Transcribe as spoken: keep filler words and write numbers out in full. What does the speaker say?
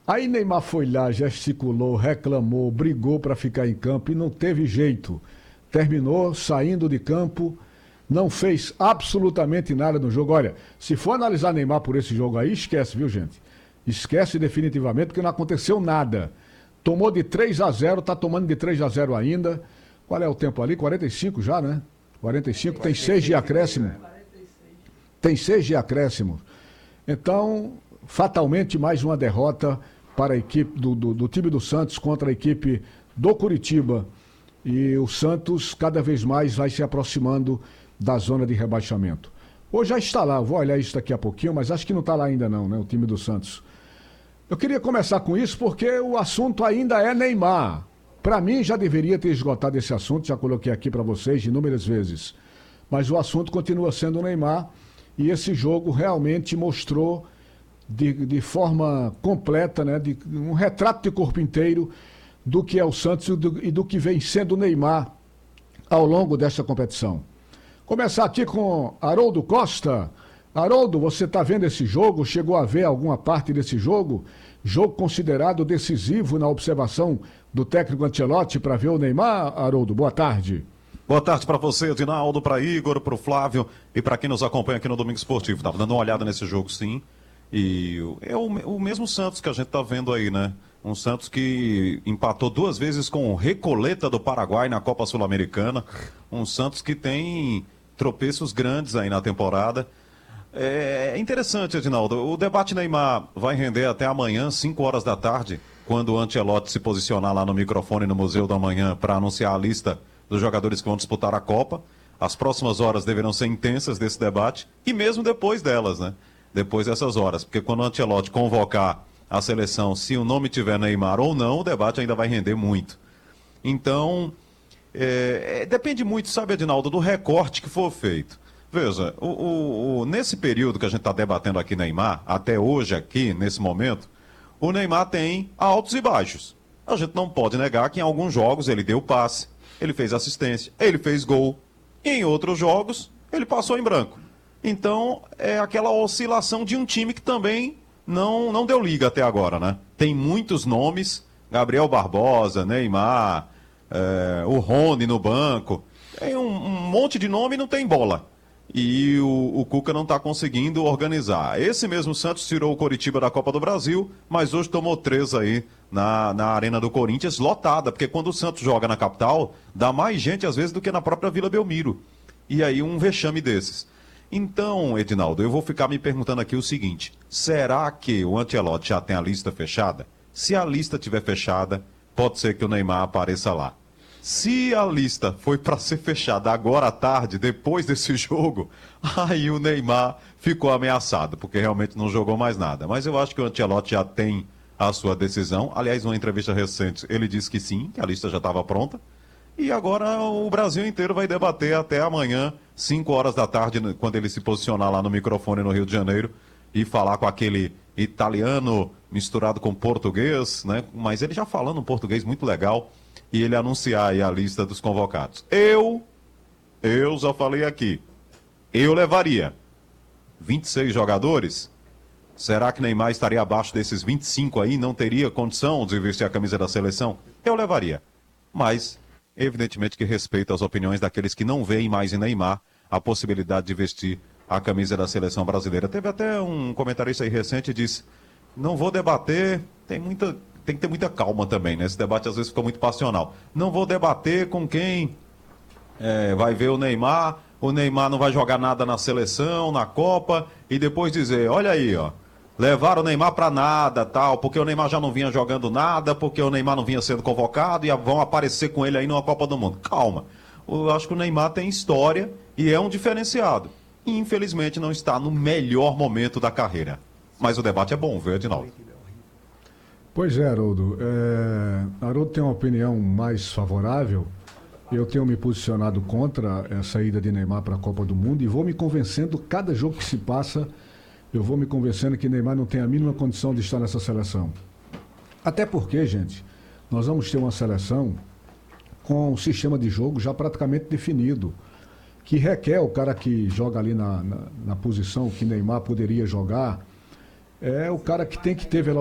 Aí Neymar foi lá, gesticulou, reclamou, brigou para ficar em campo e não teve jeito. Terminou saindo de campo, não fez absolutamente nada no jogo. Olha, se for analisar Neymar por esse jogo aí, esquece, viu, gente? Esquece definitivamente, porque não aconteceu nada. Tomou de três a zero, tá tomando de três a zero ainda. Qual é o tempo ali? quarenta e cinco já, né? quarenta e cinco, tem seis de acréscimo. Tem seis de acréscimo. Então, fatalmente, mais uma derrota para a equipe do, do, do time do Santos contra a equipe do Curitiba. E o Santos cada vez mais vai se aproximando da zona de rebaixamento. Ou já está lá, eu vou olhar isso daqui a pouquinho, mas acho que não está lá ainda não, né? O time do Santos. Eu queria começar com isso porque o assunto ainda é Neymar. Para mim já deveria ter esgotado esse assunto, já coloquei aqui para vocês inúmeras vezes. Mas o assunto continua sendo o Neymar e esse jogo realmente mostrou de, de forma completa, né, de, um retrato de corpo inteiro do que é o Santos e do, e do que vem sendo o Neymar ao longo desta competição. Começar aqui com Haroldo Costa. Haroldo, você está vendo esse jogo? Chegou a ver alguma parte desse jogo? Jogo considerado decisivo na observação do técnico Ancelotti para ver o Neymar, Haroldo? Boa tarde. Boa tarde para você, Edinaldo, para Igor, para o Flávio e para quem nos acompanha aqui no Domingo Esportivo. Estava dando uma olhada nesse jogo, sim. E é o, o mesmo Santos que a gente está vendo aí, né? Um Santos que empatou duas vezes com o Recoleta do Paraguai na Copa Sul-Americana. Um Santos que tem tropeços grandes aí na temporada. É interessante, Edinaldo. O debate Neymar vai render até amanhã, cinco horas da tarde, quando o Ancelotti se posicionar lá no microfone no Museu da Manhã para anunciar a lista dos jogadores que vão disputar a Copa. As próximas horas deverão ser intensas desse debate e mesmo depois delas, né? Depois dessas horas, porque quando o Ancelotti convocar a seleção, se o nome tiver Neymar ou não, o debate ainda vai render muito. Então, é, é, depende muito, sabe, Edinaldo, do recorte que for feito. Veja, o, o, o, nesse período que a gente está debatendo aqui Neymar, até hoje aqui, nesse momento, o Neymar tem altos e baixos. A gente não pode negar que em alguns jogos ele deu passe, ele fez assistência, ele fez gol. E em outros jogos, ele passou em branco. Então, é aquela oscilação de um time que também não, não deu liga até agora, né? Tem muitos nomes, Gabriel Barbosa, Neymar, é, o Rony no banco. Tem um, um monte de nome e não tem bola. E o, o Cuca não está conseguindo organizar. Esse mesmo Santos tirou o Coritiba da Copa do Brasil, mas hoje tomou três aí na, na Arena do Corinthians, lotada, porque quando o Santos joga na capital, dá mais gente às vezes do que na própria Vila Belmiro. E aí um vexame desses. Então, Edinaldo, eu vou ficar me perguntando aqui o seguinte, será que o Ancelotti já tem a lista fechada? Se a lista estiver fechada, pode ser que o Neymar apareça lá. Se a lista foi para ser fechada agora à tarde, depois desse jogo, aí o Neymar ficou ameaçado, porque realmente não jogou mais nada. Mas eu acho que o Ancelotti já tem a sua decisão. Aliás, numa entrevista recente, ele disse que sim, que a lista já estava pronta. E agora o Brasil inteiro vai debater até amanhã, cinco horas da tarde, quando ele se posicionar lá no microfone no Rio de Janeiro e falar com aquele italiano misturado com português, né? Mas ele já falando um português muito legal. E ele anunciar aí a lista dos convocados. Eu, eu já falei aqui, eu levaria vinte e seis jogadores. Será que Neymar estaria abaixo desses vinte e cinco aí? Não teria condição de vestir a camisa da seleção? Eu levaria. Mas, evidentemente que respeito as opiniões daqueles que não veem mais em Neymar a possibilidade de vestir a camisa da seleção brasileira. Teve até um comentarista aí recente que disse, não vou debater, tem muita... Tem que ter muita calma também, né? Esse debate às vezes fica muito passional. Não vou debater com quem é, vai ver o Neymar, o Neymar não vai jogar nada na seleção, na Copa, e depois dizer, olha aí, ó, levaram o Neymar pra nada, tal, porque o Neymar já não vinha jogando nada, porque o Neymar não vinha sendo convocado, e vão aparecer com ele aí numa Copa do Mundo. Calma. Eu acho que o Neymar tem história e é um diferenciado. E, infelizmente, não está no melhor momento da carreira. Mas o debate é bom, viu, Edinaldo? Pois é, Haroldo. É... Haroldo tem uma opinião mais favorável. Eu tenho me posicionado contra a saída de Neymar para a Copa do Mundo e vou me convencendo, cada jogo que se passa, eu vou me convencendo que Neymar não tem a mínima condição de estar nessa seleção. Até porque, gente, nós vamos ter uma seleção com um sistema de jogo já praticamente definido, que requer o cara que joga ali na, na, na posição que Neymar poderia jogar, é o cara que tem que ter velocidade.